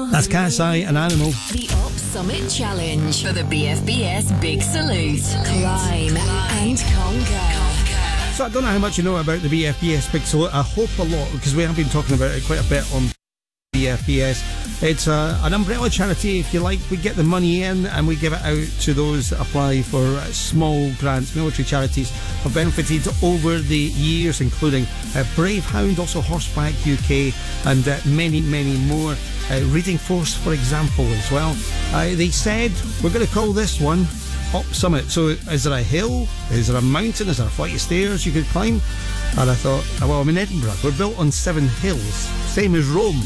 That's Cat's Eye, an Animal. The Op Summit Challenge for the BFBS Big Salute. Climb and conquer. So I don't know how much you know about the BFBS Big Salute. I hope a lot, because we have been talking about it quite a bit on BFBS. It's an umbrella charity, if you like. We get the money in and we give it out to those that apply for small grants. Military charities have benefited over the years, including Brave Hound, also Horseback UK, and many, many more. Reading Force, for example, as well. They said, we're going to call this one Op Summit. So is there a hill? Is there a mountain? Is there a flight of stairs you could climb? And I thought, well, I'm in Edinburgh. We're built on 7 hills, same as Rome.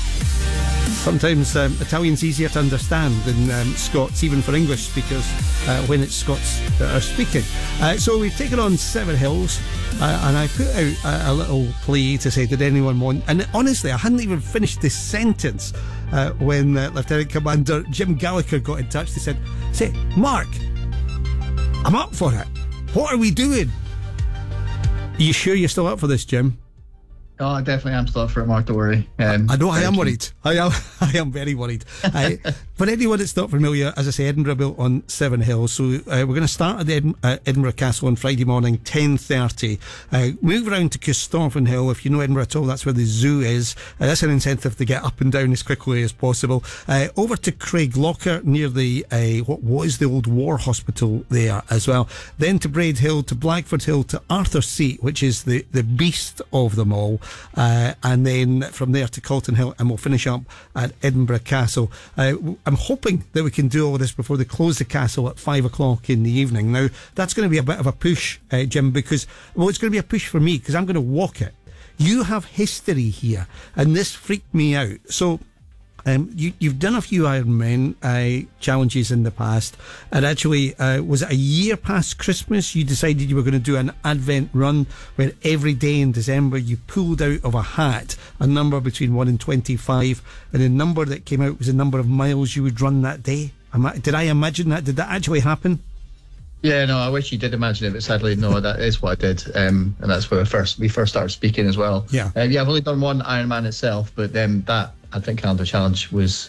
Sometimes Italian's easier to understand than Scots, even for English speakers, when it's Scots that are speaking. So we've taken on 7 hills, and I put out a little plea to say, did anyone want... And honestly, I hadn't even finished this sentence when Lieutenant Commander Jim Gallagher got in touch. They said, say, Mark, I'm up for it. What are we doing? Are you sure you're still up for this, Jim? Oh, I definitely am still up for it, Mark, don't worry. I know I am worried. I am very worried. For anyone that's not familiar, as I say, Edinburgh built on 7 hills. So we're going to start at the Edinburgh Castle on Friday morning, 10:30. Move around to Corstorphine Hill. If you know Edinburgh at all, that's where the zoo is. That's an incentive to get up and down as quickly as possible. Over to Craiglocker near the what was the old war hospital there as well. Then to Braid Hill, to Blackford Hill, to Arthur's Seat, which is the beast of them all. And then from there to Calton Hill, and we'll finish up at Edinburgh Castle. I'm hoping that we can do all this before they close the castle at 5 o'clock in the evening. Now, that's going to be a bit of a push, Jim, because, well, it's going to be a push for me, because I'm going to walk it. You have history here, and this freaked me out. So, you've done a few Ironman challenges in the past, and actually, was it a year past Christmas you decided you were going to do an Advent run where every day in December you pulled out of a hat a number between 1 and 25, and the number that came out was the number of miles you would run that day? Did I imagine that? Did that actually happen? Yeah, no, I wish you did imagine it, but sadly, no, that is what I did, and that's where we first started speaking as well. Yeah, I've only done one Ironman itself, but that Advent Calendar Challenge was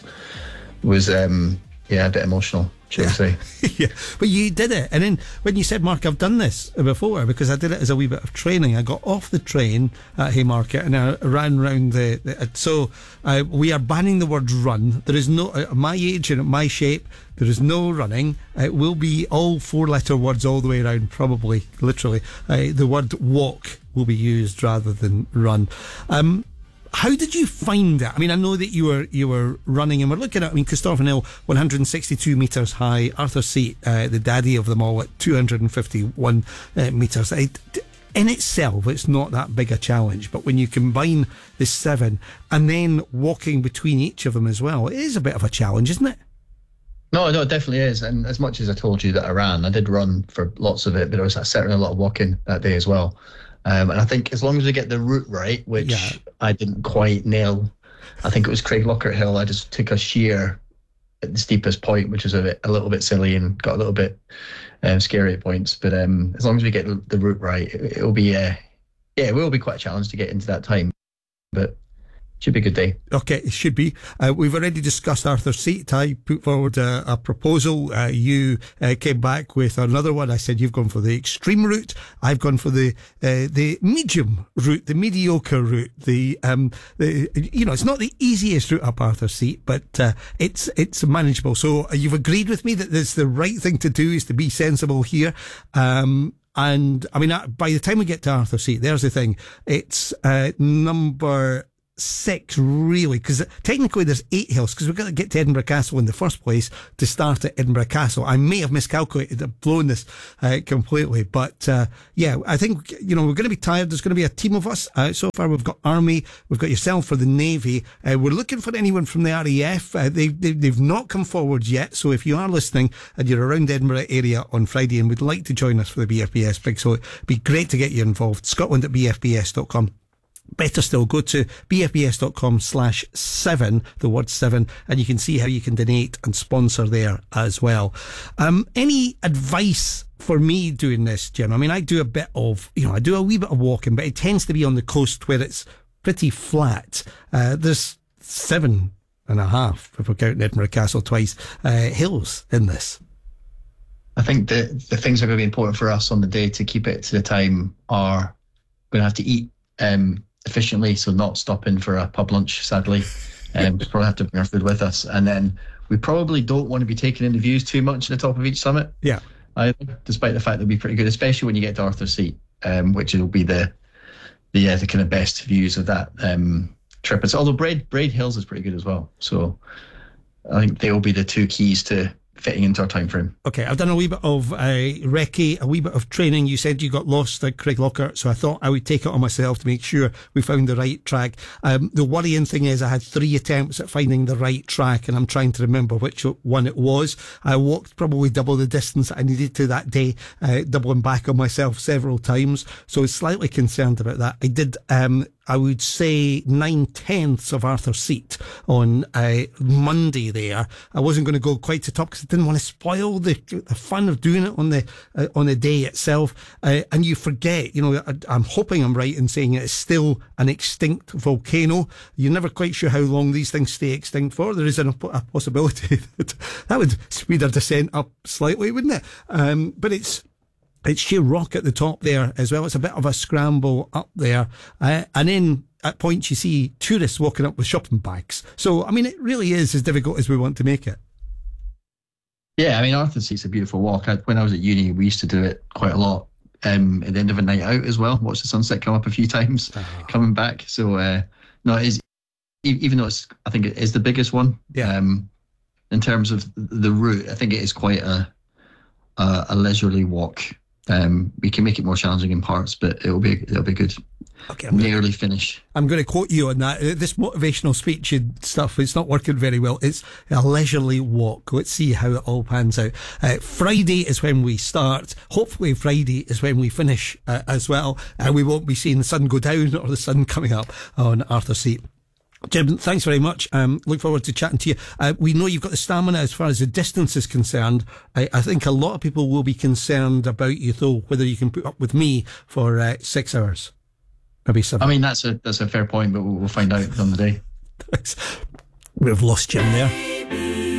a bit emotional, should I say. Yeah, but you did it. And then when you said, Mark, I've done this before, because I did it as a wee bit of training. I got off the train at Haymarket and I ran round so we are banning the word run. There is no, at my age and at my shape, there is no running. It will be all 4-letter words all the way around, probably, literally. The word walk will be used rather than run. How did you find it? I mean, I know that you were running, and we're looking at, Corstorphine Hill, 162 metres high, Arthur's Seat, the daddy of them all, at 251 metres. In itself, it's not that big a challenge, but when you combine the 7 and then walking between each of them as well, it is a bit of a challenge, isn't it? No, it definitely is. And as much as I told you that I did run for lots of it, but there was certainly a lot of walking that day as well. And I think as long as we get the route right, which I didn't quite nail, I think it was Craiglocker Hill. I just took a sheer at the steepest point, which was a little bit silly and got a little bit scary at points. But as long as we get the route right, it will be it will be quite a challenge to get into that time. But should be a good day. Okay, it should be. We've already discussed Arthur's Seat. I put forward a proposal. You came back with another one. I said you've gone for the extreme route. I've gone for the medium route, the mediocre route. It's not the easiest route up Arthur's Seat, but it's manageable. So you've agreed with me that it's the right thing to do is to be sensible here. And I mean, by the time we get to Arthur's Seat, there's the thing. It's number 6, really, because technically there's 8 hills, because we've got to get to Edinburgh Castle in the first place to start at Edinburgh Castle. I may have miscalculated, I've blown this completely, but I think we're going to be tired. There's going to be a team of us. So far we've got Army, we've got yourself for the Navy. We're looking for anyone from the RAF. They've not come forward yet, so if you are listening and you're around Edinburgh area on Friday and would like to join us for the BFBS Big, so it'd be great to get you involved. Scotland@bfbs.com. Better still, go to bfbs.com/7, the word 7, and you can see how you can donate and sponsor there as well. Any advice for me doing this, Jim? I mean, I do a bit of, I do a wee bit of walking, but it tends to be on the coast where it's pretty flat. There's 7 and a half, if we're counting Edinburgh Castle twice, hills in this. I think the things that are going to be important for us on the day to keep it to the time are going to have to eat efficiently, so not stopping for a pub lunch, sadly. We probably have to bring our food with us. And then we probably don't want to be taking in the views too much at the top of each summit. Yeah. Either, despite the fact they'll be pretty good, especially when you get to Arthur's Seat, which will be the kind of best views of that trip. Although Braid Hills is pretty good as well. So I think they will be the two keys to fitting into our time frame. Okay, I've done a wee bit of recce, a wee bit of training. You said you got lost at Craiglocker, so I thought I would take it on myself to make sure we found the right track. The worrying thing is I had 3 attempts at finding the right track, and I'm trying to remember which one it was. I walked probably double the distance I needed to that day, doubling back on myself several times, so I was slightly concerned about that. I did I would say 9/10 of Arthur's Seat on Monday there. I wasn't going to go quite to top because I didn't want to spoil the fun of doing it on the day itself. And you forget, I'm hoping I'm right in saying it's still an extinct volcano. You're never quite sure how long these things stay extinct for. There is a possibility that would speed our descent up slightly, wouldn't it? But it's sheer rock at the top there as well. It's a bit of a scramble up there. And then at points you see tourists walking up with shopping bags. So, I mean, it really is as difficult as we want to make it. Yeah, I mean, Arthur's Seat's a beautiful walk. When I was at uni, we used to do it quite a lot at the end of a night out as well. Watch the sunset come up a few times coming back. So, no, it is, even though I think it is the biggest one. Yeah. In terms of the route, I think it is quite a leisurely walk. We can make it more challenging in parts, but it'll be good. Okay, nearly finish. I'm going to quote you on that. This motivational speech and stuff, it's not working very well. It's a leisurely walk. Let's see how it all pans out. Friday is when we start. Hopefully Friday is when we finish as well. We won't be seeing the sun go down or the sun coming up on Arthur's Seat. Jim, thanks very much. Look forward to chatting to you. We know you've got the stamina as far as the distance is concerned. I think a lot of people will be concerned about you, though, whether you can put up with me for 6 hours. Maybe 7. I mean, that's a fair point, but we'll find out on the day. We've lost Jim there.